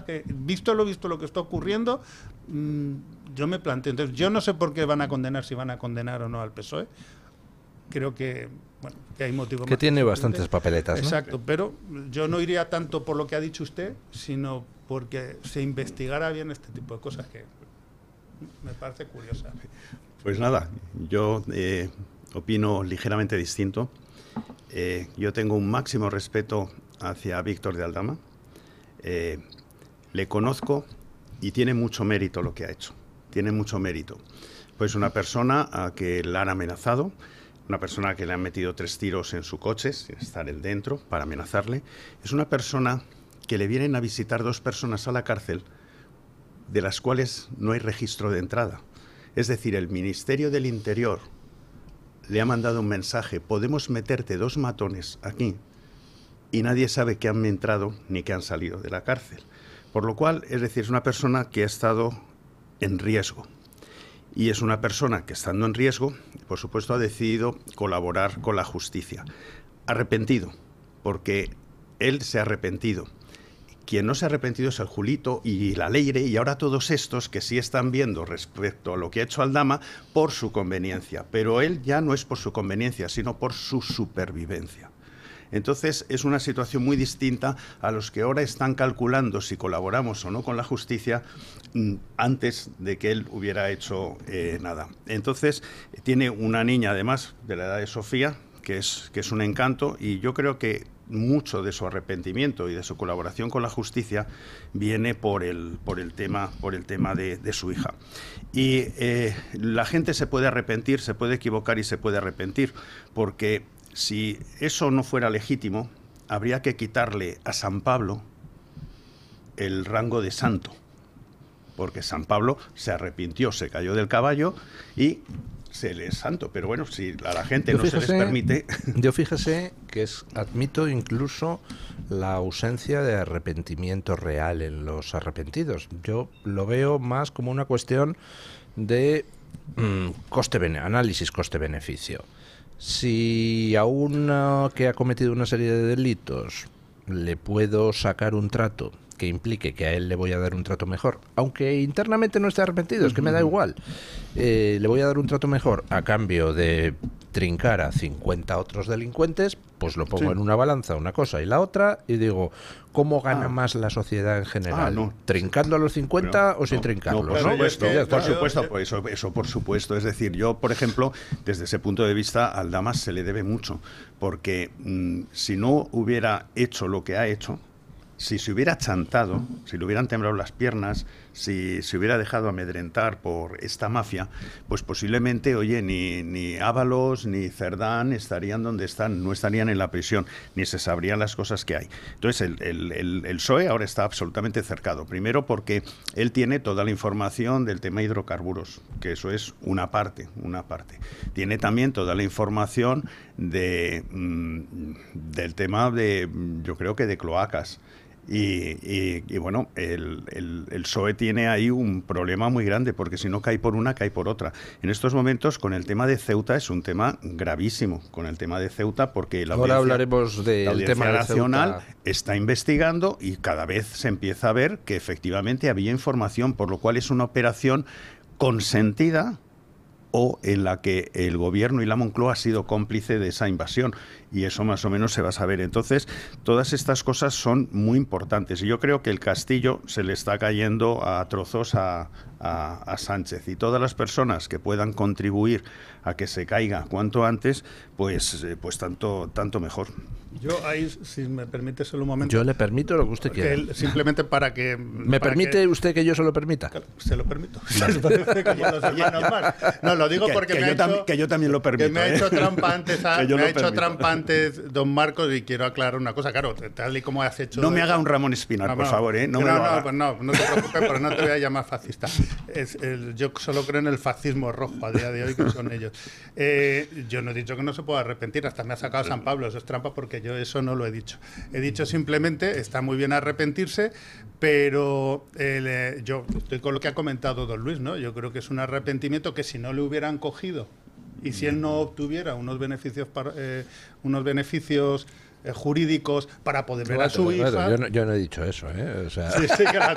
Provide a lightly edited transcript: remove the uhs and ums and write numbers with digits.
visto lo que está ocurriendo, yo me planteo. Entonces, yo no sé por qué van a condenar, si van a condenar o no al PSOE. Creo que, bueno, que hay motivos que tiene bastantes papeletas, ¿no? Exacto, pero yo no iría tanto por lo que ha dicho usted, sino porque se investigara bien este tipo de cosas que me parece curiosa. Pues nada, yo opino ligeramente distinto. Yo tengo un máximo respeto hacia Víctor de Aldama. Le conozco y tiene mucho mérito lo que ha hecho. Tiene mucho mérito. Pues una persona a que la han amenazado, una persona que le han metido 3 tiros en su coche, sin estar él dentro, para amenazarle. Es una persona que le vienen a visitar 2 personas a la cárcel, de las cuales no hay registro de entrada. Es decir, el Ministerio del Interior le ha mandado un mensaje: podemos meterte 2 matones aquí, y nadie sabe que han entrado ni que han salido de la cárcel. Por lo cual, es decir, es una persona que ha estado en riesgo. Y es una persona que, estando en riesgo, por supuesto, ha decidido colaborar con la justicia. Arrepentido, porque él se ha arrepentido. Quien no se ha arrepentido es el Julito y la Leire, y ahora todos estos que sí están viendo respecto a lo que ha hecho Aldama por su conveniencia. Pero él ya no es por su conveniencia, sino por su supervivencia. Entonces es una situación muy distinta a los que ahora están calculando si colaboramos o no con la justicia antes de que él hubiera hecho nada. Entonces tiene una niña, además, de la edad de Sofía, que es un encanto, y yo creo que mucho de su arrepentimiento y de su colaboración con la justicia viene por el tema de su hija. Y la gente se puede arrepentir, se puede equivocar y se puede arrepentir, porque si eso no fuera legítimo, habría que quitarle a San Pablo el rango de santo, porque San Pablo se arrepintió, se cayó del caballo y se le es santo. Pero bueno, si a la gente no se les permite... Yo fíjese que admito incluso la ausencia de arrepentimiento real en los arrepentidos. Yo lo veo más como una cuestión de análisis coste-beneficio. Si a uno que ha cometido una serie de delitos le puedo sacar un trato que implique que a él le voy a dar un trato mejor, aunque internamente no esté arrepentido, es que me da igual, le voy a dar un trato mejor a cambio de trincar a 50 otros delincuentes, pues lo pongo en una balanza, una cosa y la otra, y digo, ¿cómo gana más la sociedad en general? ¿Trincando a los 50 o sin trincarlos? Por supuesto, pues eso por supuesto. Es decir, yo, por ejemplo, desde ese punto de vista, a Aldama se le debe mucho, porque si no hubiera hecho lo que ha hecho, si se hubiera chantado, si le hubieran temblado las piernas, si se hubiera dejado amedrentar por esta mafia, pues posiblemente, oye, ni Ábalos ni Cerdán estarían donde están, no estarían en la prisión, ni se sabrían las cosas que hay. Entonces, el PSOE ahora está absolutamente cercado. Primero porque él tiene toda la información del tema hidrocarburos, que eso es una parte. Tiene también toda la información del tema de, yo creo que de cloacas. Y bueno, el PSOE tiene ahí un problema muy grande, porque si no cae por una, cae por otra. En estos momentos, con el tema de Ceuta, es un tema gravísimo, con el tema de Ceuta, porque ahora hablaremos del tema nacional de Ceuta. Está investigando y cada vez se empieza a ver que efectivamente había información, por lo cual es una operación consentida o en la que el gobierno y la Moncloa ha sido cómplice de esa invasión, y eso más o menos se va a saber. Entonces, todas estas cosas son muy importantes, y yo creo que el castillo se le está cayendo a trozos a Sánchez, y todas las personas que puedan contribuir a que se caiga cuanto antes, pues tanto mejor. Yo ahí, si me permite solo un momento... Yo le permito lo que usted quiera. Simplemente para que... ¿Me permite usted que yo se lo permita? Se lo permito. Como los hermanos más. No, lo digo porque que yo también lo permito. Que me ha hecho trampa antes, don Marcos, y quiero aclarar una cosa. Claro, tal y como has hecho... No me haga un Ramón Espinar, por favor, ¿eh? No te preocupes, pero no te voy a llamar fascista. Yo solo creo en el fascismo rojo a día de hoy, que son ellos. Yo no he dicho que no se pueda arrepentir, hasta me ha sacado San Pablo, eso es trampa, porque yo eso no lo he dicho. He dicho simplemente, está muy bien arrepentirse, pero yo estoy con lo que ha comentado don Luis, ¿no? Yo creo que es un arrepentimiento que, si no le hubieran cogido y si él no obtuviera unos beneficios jurídicos para poder ver a su hija... Yo no he dicho eso, ¿eh? O sea... Sí, que